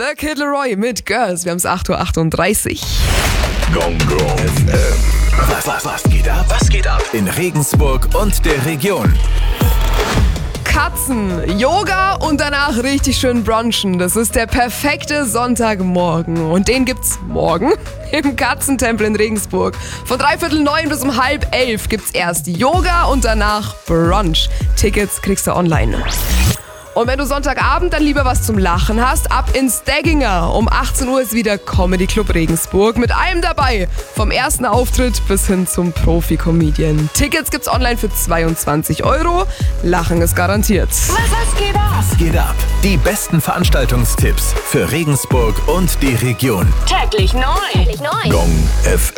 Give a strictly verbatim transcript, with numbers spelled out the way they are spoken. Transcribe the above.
The Kid Laroi mit Girls. Wir haben es acht Uhr achtunddreißig. Gong Gong F M. Was, was, was geht ab? Was geht ab? In Regensburg und der Region. Katzen, Yoga und danach richtig schön brunchen. Das ist der perfekte Sonntagmorgen. Und den gibt's morgen im Katzentempel in Regensburg. Von dreiviertel neun bis um halb elf gibt's erst Yoga und danach Brunch. Tickets kriegst du online. Und wenn du Sonntagabend dann lieber was zum Lachen hast, ab ins Stagginger. Um achtzehn Uhr ist wieder Comedy Club Regensburg mit allem dabei. Vom ersten Auftritt bis hin zum Profi-Comedian. Tickets gibt's online für zweiundzwanzig Euro. Lachen ist garantiert. Was, was geht ab? Was geht ab? Die besten Veranstaltungstipps für Regensburg und die Region. Täglich neu. Täglich neu. Gong F M.